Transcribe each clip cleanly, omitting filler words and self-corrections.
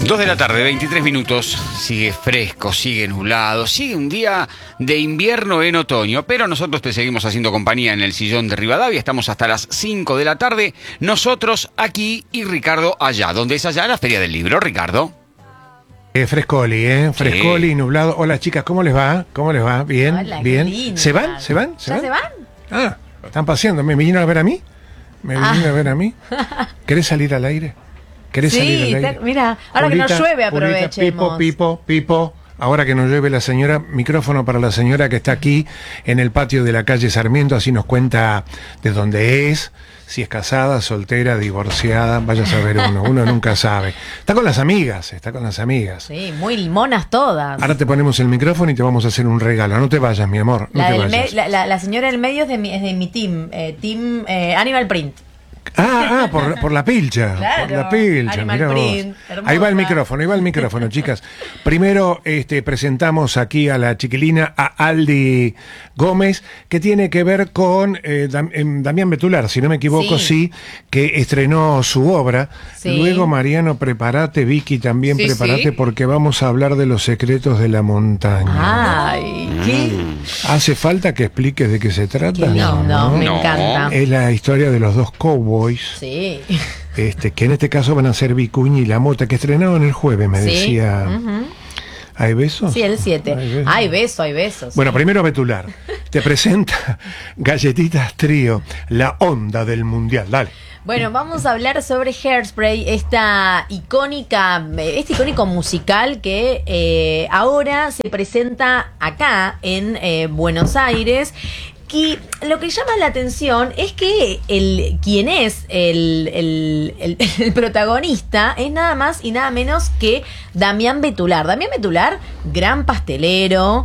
2 de la tarde, 23 minutos, sigue fresco, sigue nublado, sigue un día de invierno en otoño, pero nosotros te seguimos haciendo compañía en el sillón de Rivadavia, estamos hasta las 5 de la tarde, nosotros aquí y Ricardo allá. ¿Dónde es allá? La Feria del Libro, Ricardo. Frescoli, Frescoli, nublado. Hola chicas, ¿cómo les va? ¿Cómo les va? Bien, Hola, bien. lindo. ¿Se van? ¿Se van? ¿Ya se van? Ah, están paseando. ¿Me vinieron a ver a mí? ¿Me vinieron a ver a mí? ¿Querés salir al aire? ¿Querés salir al aire? Mira, ahora Julita, que no llueve, Julita, aprovechemos. Pipo. Ahora que no llueve la señora, micrófono para la señora que está aquí en el patio de la calle Sarmiento, así nos cuenta de dónde es, si es casada, soltera, divorciada, vaya a saber uno nunca sabe. Está con las amigas. Sí, muy monas todas. Ahora te ponemos el micrófono y te vamos a hacer un regalo. No te vayas, mi amor, no te vayas. La señora del medio es de mi team, Animal Print. Por la pilcha. Claro, por la pilcha, Animal mirá Print, vos. hermosa. Ahí va el micrófono, chicas. Primero presentamos aquí a la chiquilina, a Aldi Gómez, que tiene que ver con Damián Betular, si no me equivoco, sí, que estrenó su obra. Sí. Luego, Mariano, prepárate, Vicky, también prepárate, porque vamos a hablar de los secretos de la montaña. Ay, ¿qué? ¿Hace falta que expliques de qué se trata? No, me encanta. Es la historia de los dos cowboys. Sí. Que en este caso van a ser Vicuña y La Mota, que estrenaron el jueves, me decía. ¿Hay besos? Sí, el 7. Hay besos. Bueno, primero Betular. Te presenta Galletitas Trío, la onda del mundial. Dale. Bueno, vamos a hablar sobre Hairspray, este icónico musical que ahora se presenta acá en Buenos Aires. Y lo que llama la atención es que quien es el protagonista es nada más y nada menos que Damián Betular. Damián Betular, gran pastelero,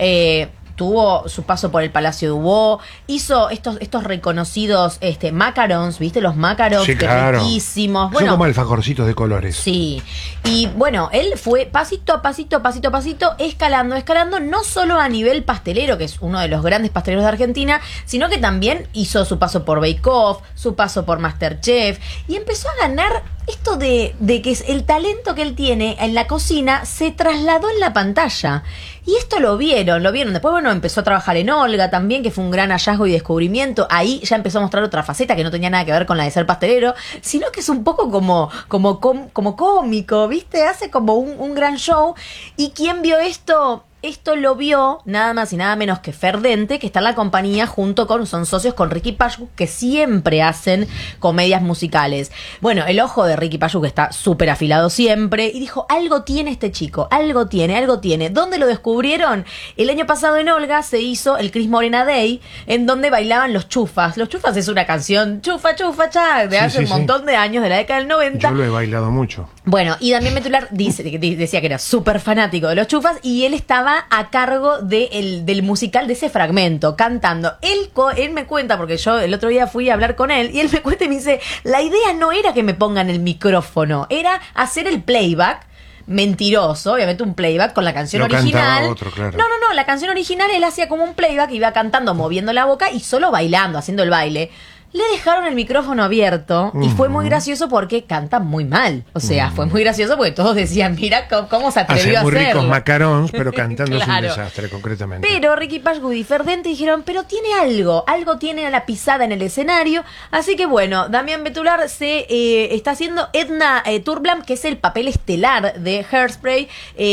tuvo su paso por el Palacio Dubó, hizo estos reconocidos macarons, ¿viste? Los macarons, sí, claro, riquísimos. Son como alfajorcitos de colores. Sí. Y bueno, él fue pasito a pasito, escalando, no solo a nivel pastelero, que es uno de los grandes pasteleros de Argentina, sino que también hizo su paso por Bake Off, su paso por MasterChef, y empezó a ganar esto de que el talento que él tiene en la cocina se trasladó en la pantalla. Y esto lo vieron. Después, bueno, empezó a trabajar en Olga también, que fue un gran hallazgo y descubrimiento. Ahí ya empezó a mostrar otra faceta que no tenía nada que ver con la de ser pastelero, sino que es un poco como cómico, ¿viste? Hace como un gran show. ¿Y quién vio esto? Esto lo vio nada más y nada menos que Ferdente, que está en la compañía son socios con Ricky Payú, que siempre hacen comedias musicales. Bueno, el ojo de Ricky Payú, que está súper afilado siempre, y dijo, algo tiene este chico, algo tiene. ¿Dónde lo descubrieron? El año pasado en Olga se hizo el Cris Morena Day, en donde bailaban los Chufas. Los Chufas es una canción chufa, cha, de hace un montón de años, de la década del 90. Yo lo he bailado mucho. Bueno, y Damián Betular decía que era súper fanático de los Chufas, y él estaba a cargo del musical de ese fragmento, cantando. Él me cuenta, porque yo el otro día fui a hablar con él, y él me cuenta y me dice, la idea no era que me pongan el micrófono, era hacer el playback. Mentiroso, obviamente un playback con la canción original. Otro, claro. No, la canción original él hacía como un playback, iba cantando, moviendo la boca y solo bailando, haciendo el baile. Le dejaron el micrófono abierto y fue muy gracioso porque canta muy mal. O sea, fue muy gracioso porque todos decían, mira cómo se atrevió a hacerlo. Hace muy ricos macarons, pero cantando claro. Es un desastre, concretamente. Pero Ricky Payú y Ferdente dijeron, pero tiene algo tiene a la pisada en el escenario. Así que bueno, Damián Betular se está haciendo Edna Turblam, que es el papel estelar de Hairspray,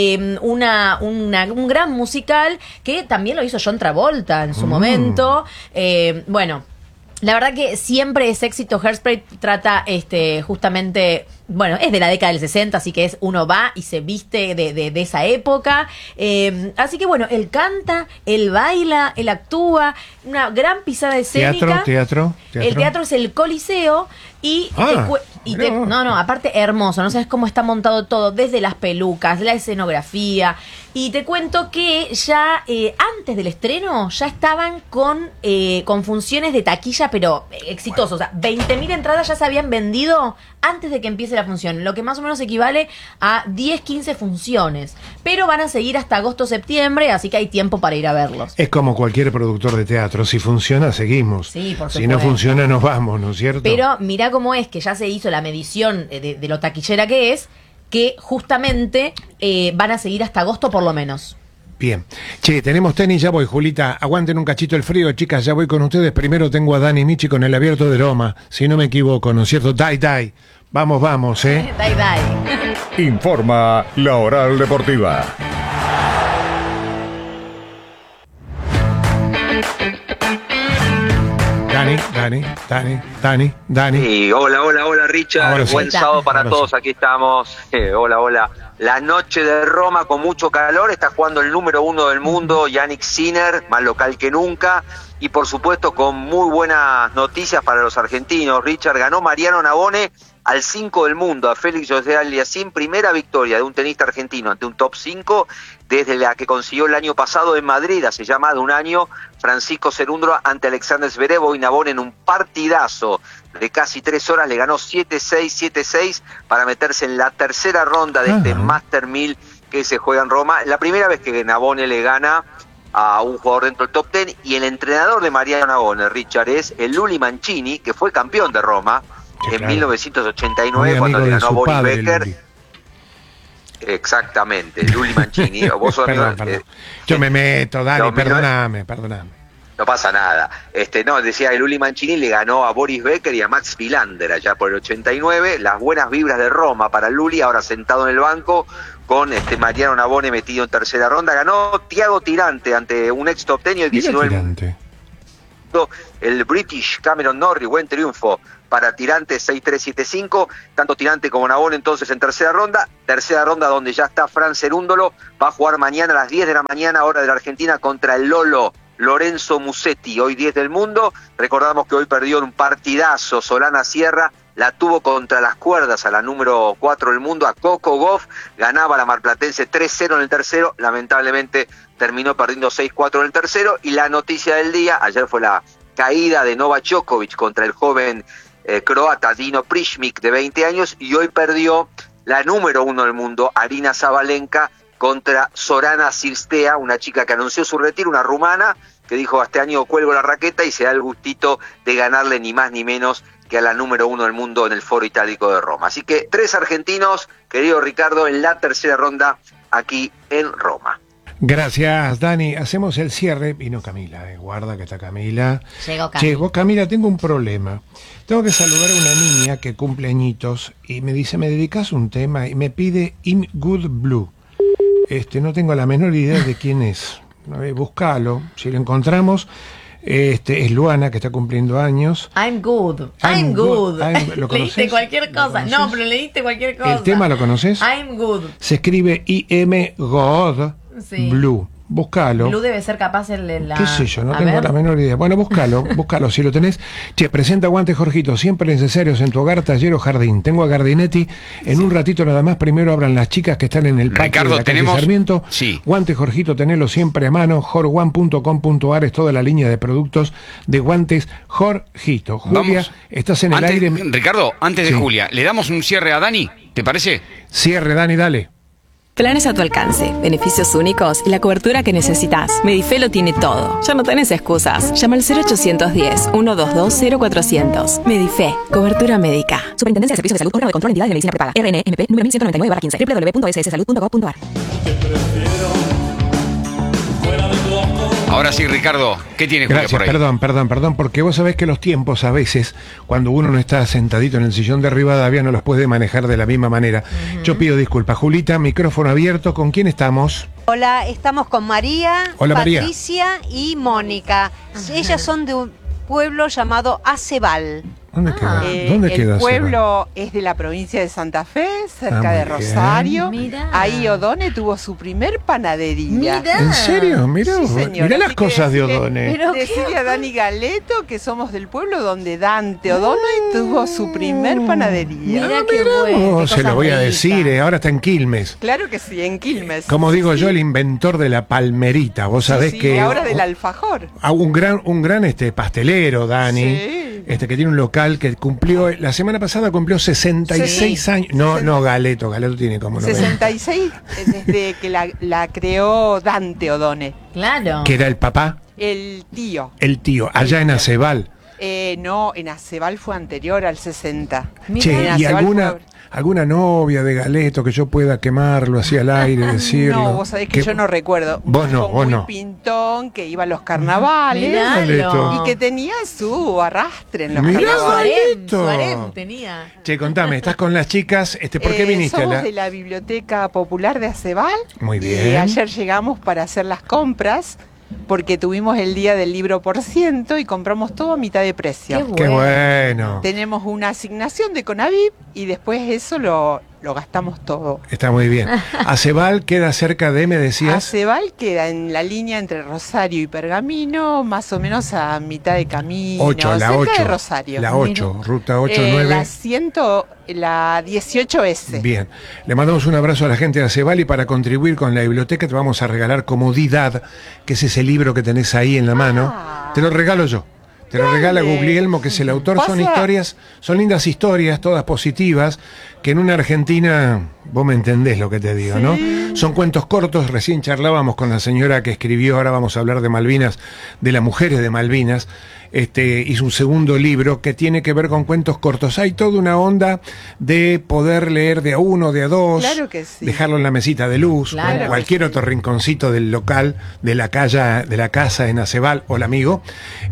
un gran musical que también lo hizo John Travolta en su momento. Bueno, la verdad que siempre es éxito. Hairspray trata justamente, bueno, es de la década del 60, así que uno va y se viste de esa época. Así que bueno, él canta, él baila, él actúa, una gran pisada escénica. Teatro. El teatro es el Coliseo y aparte hermoso, no sabes cómo está montado todo, desde las pelucas, la escenografía. Y te cuento que ya antes del estreno ya estaban con funciones de taquilla, pero exitosos. O sea, 20.000 entradas ya se habían vendido antes de que empiece la función, lo que más o menos equivale a 10-15 funciones. Pero van a seguir hasta agosto-septiembre, así que hay tiempo para ir a verlos. Es como cualquier productor de teatro, si funciona, seguimos. Sí, por supuesto. Si no funciona, nos vamos, ¿no es cierto? Pero mirá cómo es que ya se hizo la medición de lo taquillera que es. que justamente van a seguir hasta agosto por lo menos. Bien. Che, tenemos tenis, ya voy, Julita. Aguanten un cachito el frío, chicas, ya voy con ustedes. Primero tengo a Dani Michi con el Abierto de Roma, si no me equivoco, ¿no es cierto? Dai. Vamos, Dai. Informa La Oral Deportiva. Dani. Sí, hola, Richard. Sí. Buen sábado para todos, aquí estamos. Hola. La noche de Roma con mucho calor, está jugando el número 1 del mundo, Yannick Sinner, más local que nunca. Y por supuesto con muy buenas noticias para los argentinos. Richard, ganó Mariano Navone al 5 del mundo, a Félix Auger-Aliassime, primera victoria de un tenista argentino ante un top 5 desde la que consiguió el año pasado en Madrid, hace ya más de un año, Francisco Cerúndolo ante Alexander Zverev. Hoy Navone en un partidazo de casi 3 horas le ganó 7-6 para meterse en la tercera ronda de este Master 1000 que se juega en Roma. La primera vez que Navone le gana a un jugador dentro del top 10, y el entrenador de Mariano Navone, Richard, es el Luli Mancini, que fue campeón de Roma en 1989 cuando le ganó a Boris Becker. Luli. Exactamente, Luli Mancini. Vos sos Perdón. Yo me meto, Dani, perdóname. No pasa nada. Decía el Luli Mancini le ganó a Boris Becker y a Max Wilander allá por el 89. Las buenas vibras de Roma para Luli, ahora sentado en el banco con Mariano Navone metido en tercera ronda. Ganó Thiago Tirante ante un ex top 10 y el 19 el British Cameron Norrie. Buen triunfo para Tirante, 6-3, 7-5. Tanto Tirante como Navone entonces en tercera ronda donde ya está Fran Cerúndolo. Va a jugar mañana a las 10 de la mañana, hora de la Argentina, contra el Lolo Lorenzo Musetti, hoy 10 del mundo. Recordamos que hoy perdió en un partidazo Solana Sierra, la tuvo contra las cuerdas a la número 4 del mundo, a Coco Gauff. Ganaba la marplatense 3-0 en el tercero, lamentablemente terminó perdiendo 6-4 en el tercero. Y la noticia del día, ayer fue la caída de Novak Djokovic contra el joven croata Dino Prishmik, de 20 años, y hoy perdió la número 1 del mundo, Arina Sabalenka, contra Sorana Cirstea, una chica que anunció su retiro, una rumana, que dijo: este año cuelgo la raqueta, y se da el gustito de ganarle ni más ni menos que a la número 1 del mundo en el Foro Itálico de Roma. Así que 3 argentinos, querido Ricardo, en la tercera ronda aquí en Roma. Gracias, Dani. Hacemos el cierre. Vino Camila, guarda que está Camila. Llegó Camila. Che, vos, Camila, tengo un problema. Tengo que saludar a una niña que cumple añitos y me dice: ¿me dedicas un tema? Y me pide In Good Blue. No tengo la menor idea de quién es. Buscalo, si lo encontramos. Es Luana, que está cumpliendo años. I'm good. ¿Lo conoces? Leíste cualquier cosa. No, pero leíste cualquier cosa. ¿El tema lo conoces? I'm good. Se escribe I-M God Blue. Búscalo. Blue debe ser capaz la... ¿Qué sé yo? No tengo la menor idea. Bueno, búscalo si lo tenés. Che, presenta Guantes Jorgito, siempre necesarios en tu hogar, taller o jardín. Tengo a Gardinetti en un ratito nada más. Primero abran las chicas que están en el patio Ricardo, de la calle tenemos... Sarmiento. Sí. Guantes Jorgito, tenelo siempre a mano. jorjuan.com.ar es toda la línea de productos de Guantes Jorgito. Julia, Vamos. Estás en el aire. Ricardo, antes de Sí. Julia, ¿le damos un cierre a Dani? ¿Te parece? Cierre, Dani, dale. Planes a tu alcance, beneficios únicos y la cobertura que necesitas. Medife lo tiene todo. Ya no tenés excusas. Llama al 0810-122-0400. Medife, cobertura médica. Superintendencia de Servicios de Salud, órgano de control, entidades de medicina prepaga. RNMP número 1199/15. www.sssalud.gov.ar. Ahora sí, Ricardo, ¿qué tiene Julia Gracias, por ahí? perdón, porque vos sabés que los tiempos a veces, cuando uno no está sentadito en el sillón de Rivadavia, no los puede manejar de la misma manera. Yo pido disculpas. Julita, micrófono abierto, ¿con quién estamos? Hola, estamos con María, Hola, María. Patricia y Mónica. Ellas son de un pueblo llamado Acebal. ¿Dónde queda? El queda pueblo es de la provincia de Santa Fe, cerca muy de bien. Rosario. Mirá. Ahí Odone tuvo su primer panadería. Mirá. ¿En serio? Mirá, Sí, señora. mirá las Así que cosas de decirle- Odone. Pero Decirle a Dani Galeto que somos del pueblo donde Dante Odone tuvo su primer panadería. Mirá qué bueno. qué Se lo cosas voy a ricas. decir, ahora está en Quilmes. Claro que sí, en Quilmes. Como digo yo, el inventor de la palmerita. Vos sabés Sí, que... ahora del alfajor. Un gran pastelero, Dani. Sí. Que tiene un local que cumplió, la semana pasada cumplió 66 años. No, Galeto tiene como 90. 66 desde que la creó Dante Odone, Claro. Que era el papá, el tío. el tío, allá en Acebal. No, en Aceval fue anterior al 60. Che, En ¿y Aceval alguna novia de Galeto que yo pueda quemarlo así al aire, decirlo? No, vos sabés que yo no recuerdo. Vos no, Fue vos muy no. pintón, que iba a los carnavales. Miralo. Y que tenía su arrastre en los Mirá, carnavales. Galeto. Su harem tenía. Che, contame, estás con las chicas, ¿por qué viniste a Somos la...? de la Biblioteca Popular de Aceval. Muy Y bien. ayer llegamos para hacer las compras, porque tuvimos el día del libro por ciento y compramos todo a mitad de precio. Qué bueno. Tenemos una asignación de Conavip y después eso lo gastamos todo. Está muy bien. Aceval queda cerca de, me decías. Aceval queda en la línea entre Rosario y Pergamino, más o menos a mitad de camino. 8, la cerca 8. de Rosario. La 8, ruta 8, 9. La 18S. Bien, le mandamos un abrazo a la gente de Aceval y para contribuir con la biblioteca te vamos a regalar Comodidad, que es ese libro que tenés ahí en la mano. Te lo regalo yo. Te lo regala Guglielmo, que es el autor. Son historias, son lindas historias, todas positivas, que en una Argentina, vos me entendés lo que te digo, ¿no? Son cuentos cortos, recién charlábamos con la señora que escribió, ahora vamos a hablar de Malvinas, de las mujeres de Malvinas. Hizo un segundo libro que tiene que ver con cuentos cortos. Hay toda una onda de poder leer de a uno, de a dos, Claro que sí. dejarlo en la mesita de luz, Claro. o en cualquier otro rinconcito del local, de la calle, de la casa en Aceval, hola amigo,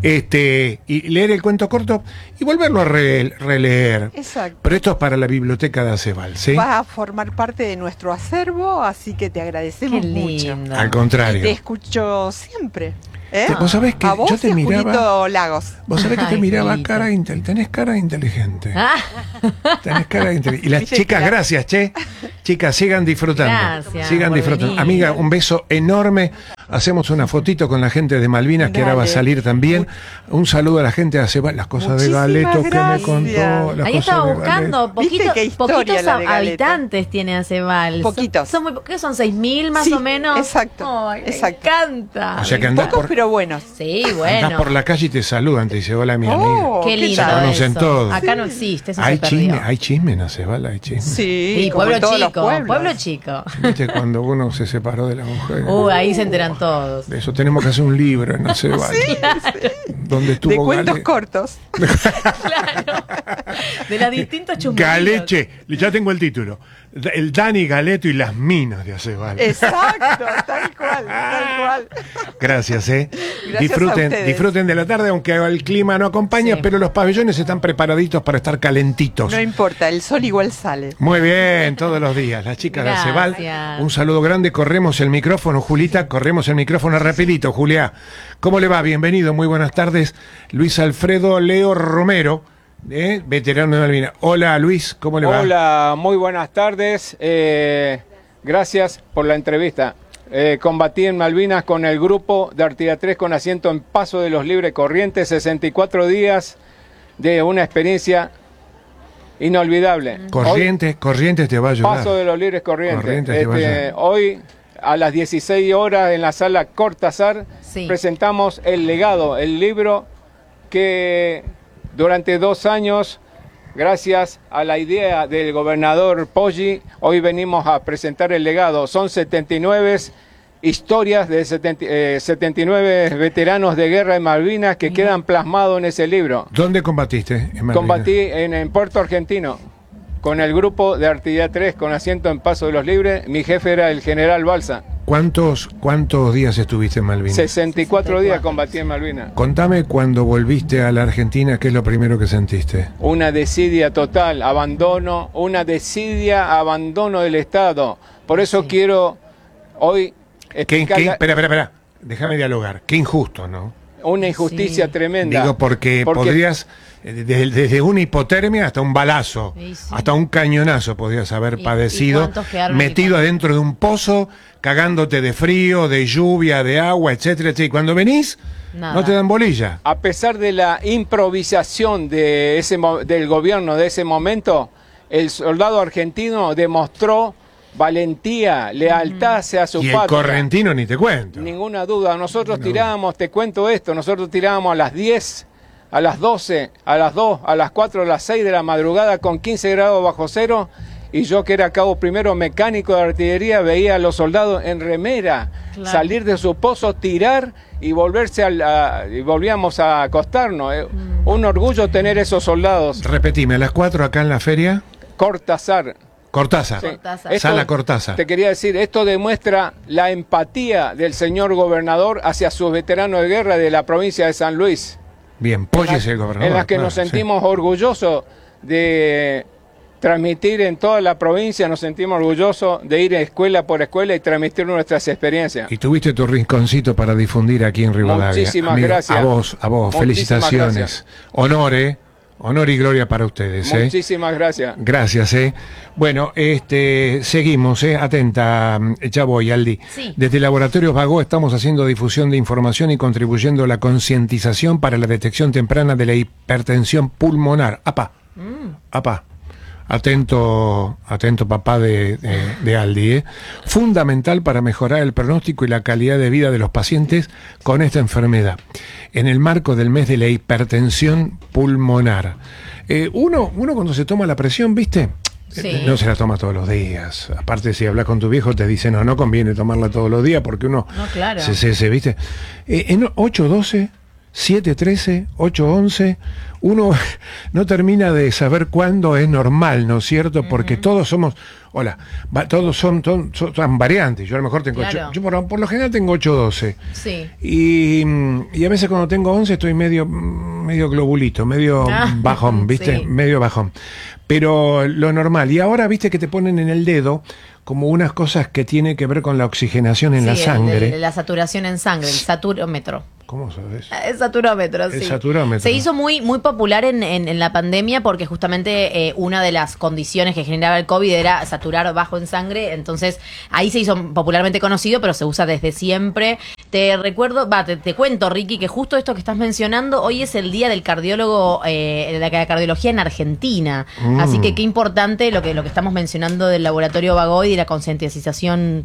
y leer el cuento corto y volverlo a releer. Exacto. Pero esto es para la biblioteca de Aceval, ¿sí? Vas a formar parte de nuestro acervo, así que te agradecemos Qué mucho. lindo. Al contrario. Te escucho siempre. Vos sabés que a vos yo te y a miraba. Julito Lagos. Vos sabés que te Ay, miraba Julito. cara tenés cara inteligente. Ah, Tenés cara inteligente. Y las Viste chicas, que la- gracias, che. Chicas, sigan disfrutando. Gracias Sigan por disfrutando. venir. Amiga, un beso enorme. Hacemos una fotito con la gente de Malvinas, que ahora va a Dale. salir también. Un saludo a la gente de Aceval. Las cosas de Muchísimas Galeto que me gracias. contó. Las ahí cosas estaba de buscando, Galeto. ¿Viste qué historia poquitos la de Galeto? habitantes tiene Aceval. Poquitos. Son ¿qué son? 6.000 más Sí, o menos. exacto, Ay, exacto. Me encanta. O sea que andás Pocos por, pero buenos. Sí, andás bueno. por la calle y te saludan, te dice hola mi amiga. Oh, Qué lindo. Se conocen eso. todos. Acá no existe, eso Hay se perdió. chisme en Aceval, hay chisme. Sí, Sí, como pueblo en todos los chico, pueblos. pueblo chico. ¿Viste cuando uno se separó de la mujer? Ahí se enteran todos. De eso tenemos que hacer un libro en Aceval. Donde estuvo De cuentos Gale- cortos. Claro. De los distintos chusmeríos. Galeche, ya tengo el título. El Dani Galeto y las minas de Aceval. Exacto, tal cual, tal cual. Gracias, Gracias a disfruten, ustedes. disfruten de la tarde, aunque el clima no acompaña, Sí. pero los pabellones están preparaditos para estar calentitos. No importa, el sol igual sale. Muy bien, todos los días. Las chicas de Aceval. Gracias. Un saludo grande. Corremos el micrófono, Julita. Corremos el micrófono rapidito, Julia. ¿Cómo le va? Bienvenido, muy buenas tardes. Luis Alfredo Leo Romero, veterano de Malvinas. Hola, Luis, ¿cómo le va? Hola, muy buenas tardes. Gracias por la entrevista. Combatí en Malvinas con el grupo de Artillería 3 con asiento en Paso de los Libres Corrientes, 64 días de una experiencia inolvidable. Corrientes te va a ayudar. Paso de los Libres Corrientes. Corrientes te va a ayudar. Hoy a las 16 horas en la sala Cortázar Sí. presentamos El Legado, el libro que durante 2 años, gracias a la idea del gobernador Poggi, hoy venimos a presentar el legado. Son 79 historias de 79 veteranos de guerra en Malvinas que quedan plasmados en ese libro. ¿Dónde combatiste? En Malvinas. Combatí en Puerto Argentino con el grupo de Artillería 3 con asiento en Paso de los Libres. Mi jefe era el general Balsa. ¿Cuántos días estuviste en Malvinas? 64 días combatí en Malvinas. Contame cuando volviste a la Argentina, ¿qué es lo primero que sentiste? Una desidia total, abandono, abandono del Estado. Por eso quiero hoy Espera, déjame dialogar. Qué injusto, ¿no? una injusticia tremenda. Digo, porque podrías, desde una hipotermia hasta un balazo, Sí, sí. hasta un cañonazo podrías haber ¿Y padecido, cuántos quedaron metido adentro de un pozo, cagándote de frío, de lluvia, de agua, etcétera, etcétera. Y cuando venís, Nada. no te dan bolilla. A pesar de la improvisación del gobierno de ese momento, el soldado argentino demostró valentía, lealtad hacia su Y el patria. correntino ni te cuento. Ninguna duda. Nosotros tirábamos, te cuento esto, nosotros tirábamos a las 10, a las 12, a las 2, a las 4, a las 6 de la madrugada con 15 grados bajo cero. Y yo, que era cabo primero mecánico de artillería, veía a los soldados en remera salir de su pozo, tirar y volvíamos a acostarnos. un orgullo tener esos soldados. Repetime, a las 4 acá en la feria. Cortázar. Cortázar. Sí. Cortázar. Sala Cortázar. Te quería decir, esto demuestra la empatía del señor gobernador hacia sus veteranos de guerra de la provincia de San Luis. Bien, Poggi es el gobernador. En las que claro, nos sentimos orgullosos de transmitir en toda la provincia, nos sentimos orgullosos de ir escuela por escuela y transmitir nuestras experiencias. Y tuviste tu rinconcito para difundir aquí en Rivadavia. Muchísimas Amigo, gracias. A vos, Muchísimas felicitaciones. gracias. Honor y gloria para ustedes. Muchísimas gracias. Gracias, Bueno, seguimos, atenta, ya voy, Aldi. Sí. Desde Laboratorios Bagó estamos haciendo difusión de información y contribuyendo a la concientización para la detección temprana de la hipertensión pulmonar. Apá. Atento papá de Aldi, Fundamental para mejorar el pronóstico y la calidad de vida de los pacientes con esta enfermedad. En el marco del mes de la hipertensión pulmonar. Uno cuando se toma la presión, ¿viste? Sí. No se la toma todos los días. Aparte, si hablas con tu viejo, te dice, no conviene tomarla todos los días porque uno claro. se ¿viste? En 8:12, 7:13, 8:11, uno no termina de saber cuándo es normal, ¿no es cierto? Porque todos somos, todos son variantes. Yo a lo mejor tengo Claro. yo por lo general tengo 8:12. Sí. Y a veces cuando tengo 11 estoy medio globulito, medio bajón, ¿viste? Sí. Medio bajón. Pero lo normal. Y ahora, ¿viste que te ponen en el dedo como unas cosas que tienen que ver con la oxigenación en la sangre? La saturación en sangre, el saturómetro. ¿Cómo sabes? El saturómetro, sí. El saturómetro. Se hizo muy popular en la pandemia porque justamente una de las condiciones que generaba el COVID era saturar bajo en sangre, entonces ahí se hizo popularmente conocido, pero se usa desde siempre. Te recuerdo, te cuento, Ricky, que justo esto que estás mencionando, hoy es el día del cardiólogo, de la cardiología en Argentina, así que qué importante lo que estamos mencionando del laboratorio Bagó y de la concientización,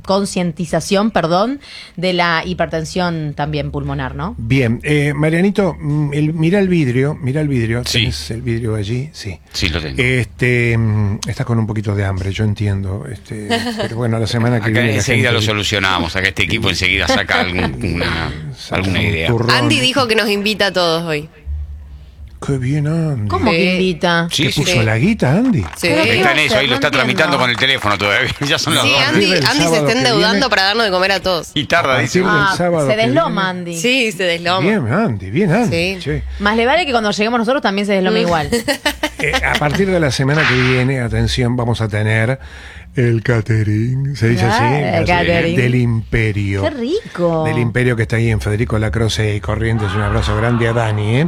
de la hipertensión también pulmonar, ¿no? Bien, Marianito, mira el vidrio. Sí. ¿Tienes el vidrio allí? Sí. Sí, lo tengo. Estás con un poquito de hambre, yo entiendo. Pero bueno, la semana que Acá viene. enseguida lo solucionamos. Acá este equipo enseguida saca alguna idea. Andy dijo que nos invita a todos hoy. Qué bien, Andy. ¿Cómo que invita? Sí, ¿Te sí. puso la guita, Andy? Sí. Está en eso, ahí lo está No tramitando entiendo. con el teléfono todavía. Ya son las Sí, 2. Andy El se sábado está que endeudando viene. para darnos de comer a todos. Y tarda, dice. Del sábado Se que desloma, viene. Andy. Sí, se desloma. Bien, Andy. Sí. Che. Más le vale que cuando lleguemos nosotros también se deslome igual. A partir de la semana que viene, atención, vamos a tener el catering, se dice así, El catering. del Imperio. ¡Qué rico! Del Imperio que está ahí en Federico Lacroze y Corrientes. Un abrazo grande a Dani.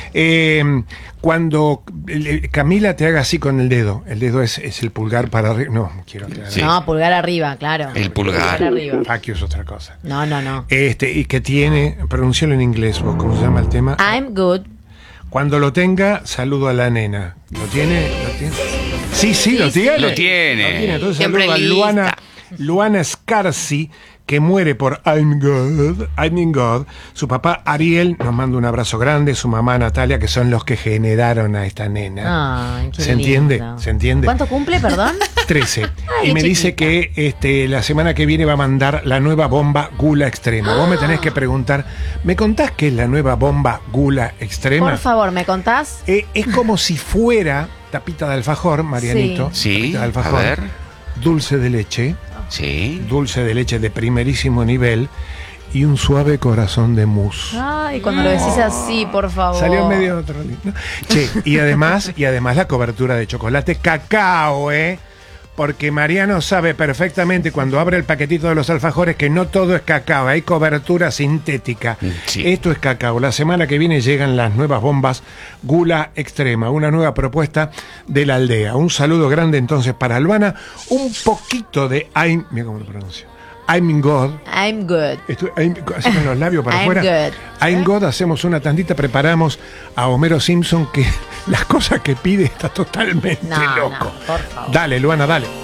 Cuando Camila te haga así con el dedo es el pulgar para arriba. No, quiero aclarar. Sí. No, pulgar arriba, claro. El pulgar. arriba. Aquí es otra cosa. No. Y que tiene, pronuncialo en inglés, vos, ¿cómo se llama el tema? I'm good. Cuando lo tenga, saludo a la nena. ¿Lo tiene? Sí, lo tiene. Lo tiene. Entonces Siempre saludo a lista. Luana Scarsi, que muere por I'm God. Su papá Ariel nos manda un abrazo grande, su mamá Natalia, que son los que generaron a esta nena. Ay, qué ¿Se entiende? lindo. ¿Se entiende? ¿Cuánto cumple, perdón? 13. Ay, Y qué me dice chiquita. que la semana que viene va a mandar la nueva bomba Gula Extrema. Vos me tenés que preguntar, ¿me contás qué es la nueva bomba Gula Extrema? Por favor, ¿me contás? Es como si fuera tapita de alfajor, Marianito. Sí, tapita de alfajor, a ver. dulce de leche, Sí. dulce de leche de primerísimo nivel y un suave corazón de mousse. Ay, cuando lo decís así, por favor. Salió medio otro. ¿No? Che, y además la cobertura de chocolate cacao, porque Mariano sabe perfectamente cuando abre el paquetito de los alfajores que no todo es cacao, hay cobertura sintética. Sí. Esto es cacao. La semana que viene llegan las nuevas bombas Gula Extrema, una nueva propuesta de la aldea. Un saludo grande entonces para Albana, un poquito de mira cómo lo pronuncio. I'm God. I'm good. Hacemos los labios para I'm afuera. good. I'm God, hacemos una tandita, preparamos a Homero Simpson, que las cosas que pide está totalmente No, loco. no, por favor. Dale, Luana, dale.